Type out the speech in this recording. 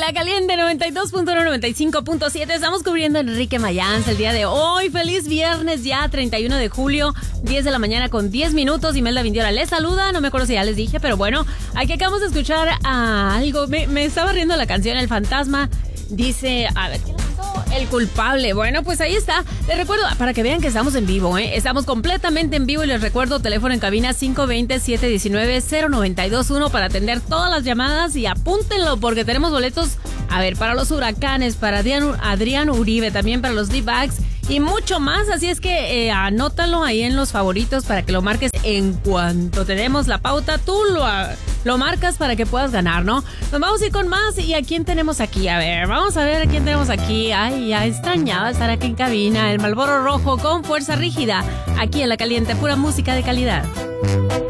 La Caliente 92.1, 95.7. Estamos cubriendo Enrique Mayans el día de hoy. Feliz viernes ya, 31 de julio, 10 de la mañana con 10 minutos. Imelda Vindiola les saluda. No me acuerdo si ya les dije, pero bueno, aquí acabamos de escuchar algo. Me estaba riendo la canción El Fantasma. Dice, a ver, ¿qué le pasó? El culpable. Bueno, pues ahí está. Les recuerdo, para que vean que estamos en vivo, Estamos completamente en vivo y les recuerdo, teléfono en cabina 520-719-0921 para atender todas las llamadas y apúntenlo porque tenemos boletos, a ver, para los Huracanes, para Adrián Uribe, también para los D-Backs y mucho más. Así es que anótalo ahí en los favoritos para que lo marques en cuanto tenemos la pauta. Tú lo marcas para que puedas ganar, ¿no? Nos vamos a ir con más. ¿Y a quién tenemos aquí? A ver, vamos a ver a quién tenemos aquí. Ay, ya extrañaba estar aquí en cabina. El Marlboro Rojo con Fuerza Rígida. Aquí en La Caliente, pura música de calidad.